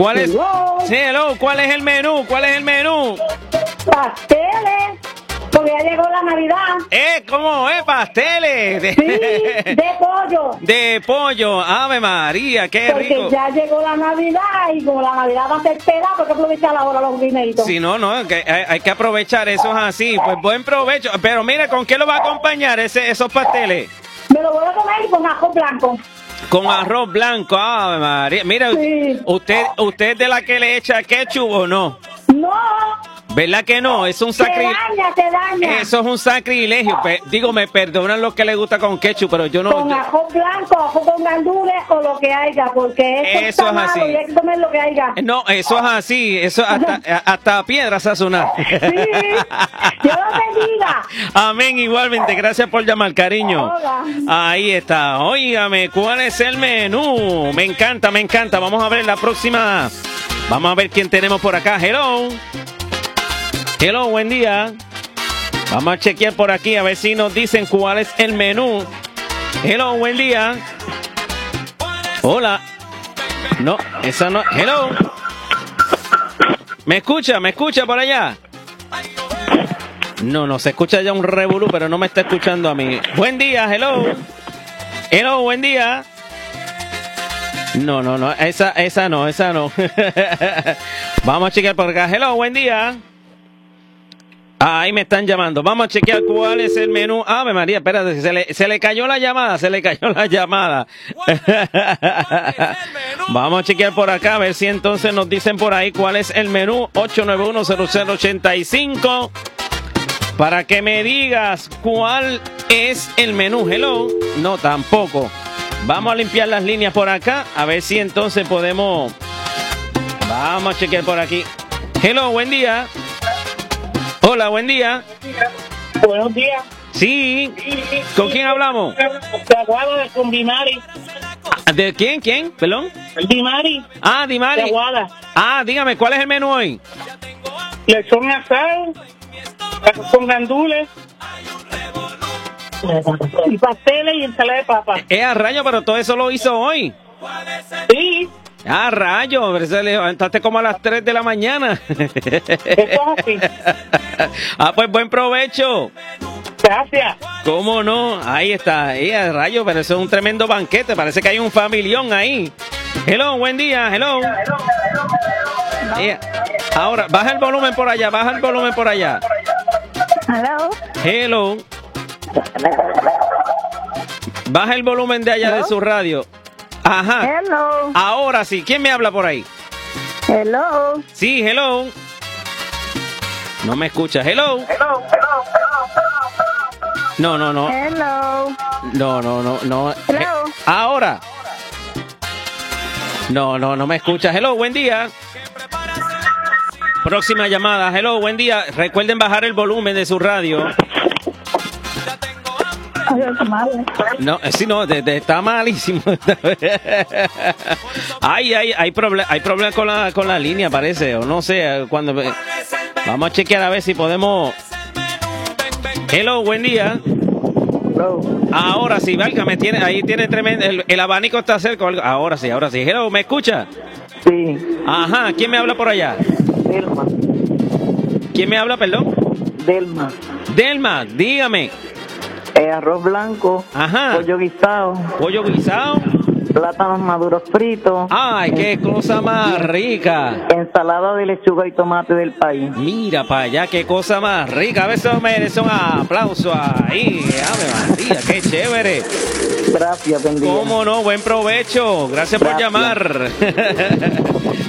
¿Cuál es? Hello. Sí, hello, ¿cuál es el menú? ¿Cuál es el menú? Pasteles, porque ya llegó la Navidad. ¿Cómo es? Pasteles. Sí, de pollo. De pollo, Ave María, qué Porque rico. ya llegó la Navidad y como la Navidad va a ser esperada, porque aprovechar ahora los dineritos. Sí, no, que hay que aprovechar, eso es así. Pues buen provecho. Pero mira, ¿con qué lo va a acompañar esos pasteles? Me lo voy a comer con ajo blanco. Con arroz blanco, Ave María. Mira, Sí. ¿usted es de la que le echa ketchup o no? No, ¿Verdad que no? Es un te sacrilegio. daña. Eso es un sacrilegio. Digo, me perdonan los que les gusta con ketchup, pero yo no. Con ajo blanco, ajo con gandules o lo que haya, porque Eso está es malo así. y hay que comer lo que haya. No, eso es así. Eso hasta piedras sazonar. Sí, Dios lo bendiga. Amén, igualmente. Gracias por llamar, cariño. Hola. Ahí está. Óigame, ¿cuál es el menú? Me encanta, me encanta. Vamos a ver la próxima. Vamos a ver quién tenemos por acá. Hello. Hello, buen día. Vamos a chequear por aquí a ver si nos dicen cuál es el menú. Hello, buen día. Hola. No, esa no. Hello. ¿Me escucha por allá? No, se escucha ya un revolú, pero no me está escuchando a mí. Buen día, hello. Hello, buen día. No, esa no. Vamos a chequear por acá. Hello, buen día. Ahí me están llamando. Vamos a chequear cuál es el menú. Ave María, espérate, se le cayó la llamada, Vamos a chequear por acá, a ver si entonces nos dicen por ahí cuál es el menú. 891-0085. Para que me digas cuál es el menú. Hello. No, tampoco. Vamos a limpiar las líneas por acá, a ver si entonces podemos. Vamos a chequear por aquí. Hello, buen día. Hola, buen día. Buenos días. Sí. ¿Con quién hablamos? Te aguada con Dimari. ¿De quién? Perdón. Dimari. Ah, Dimari. Te aguada. Ah, dígame, ¿cuál es el menú hoy? Lechón asado. Con gandules. Y pasteles y ensalada de papa. A rayo, pero todo eso lo hizo hoy. Sí. Ah, rayo, pero se levantaste como a las 3 de la mañana. Eso es así. Ah, pues buen provecho. Gracias. ¿Cómo no? Ahí está. A rayo, pero eso es un tremendo banquete. Parece que hay un familión ahí. Hello, buen día. Hello. Ahora, baja el volumen por allá. Hello. Hello. Baja el volumen de allá de su radio. Ajá. Hello. Ahora sí. ¿Quién me habla por ahí? Hello. Sí, hello. No me escucha. Hello. No. Hello. No. Hello. Ahora. No me escucha. Hello, buen día. Próxima llamada. Hello, buen día. Recuerden bajar el volumen de su radio. No, sí, no, está malísimo. Hay problemas con la línea, parece, o no sé, cuando vamos a chequear a ver si podemos. Hello, buen día. Hello. Ahora sí, válgame, ahí tiene tremendo, el abanico está cerca. Ahora sí. Hello, ¿me escucha? Sí. Ajá, ¿quién me habla por allá? Delma. ¿Quién me habla, perdón? Delma, dígame. Arroz blanco. Ajá. Pollo guisado. ¿Pollo guisado? Plátanos maduros fritos. Ay, qué cosa más rica. Ensalada de lechuga y tomate del país. Mira para allá, qué cosa más rica. A ver, eso merece un aplauso ahí. Ave María, qué chévere. Gracias, bendiga. ¿Cómo no? Buen provecho. Gracias por llamar.